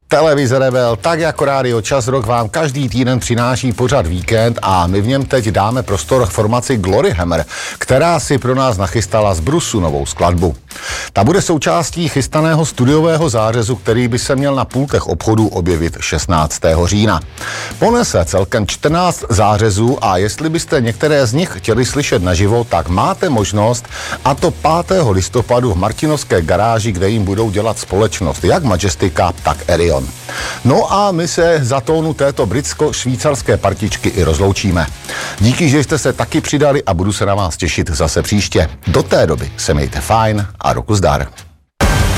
Televize Rebel, tak jako Rádio Čas Rock, vám každý týden přináší pořad Víkend a my v něm teď dáme prostor formaci Glory Hammer, která si pro nás nachystala z brusu novou skladbu. Ta bude součástí chystaného studiového zářezu, který by se měl na pultech obchodů objevit 16. října. Ponese celkem 14 zářezů a jestli byste některé z nich chtěli slyšet naživo, tak máte možnost, a to 5. listopadu v Martinovské garáži, kde jim budou dělat společnost jak Majestika, tak Erion. No a my se za tónu této britsko-švýcarské partičky i rozloučíme. Díky, že jste se taky přidali a budu se na vás těšit zase příště. Do té doby se mějte fajn a roku zdar.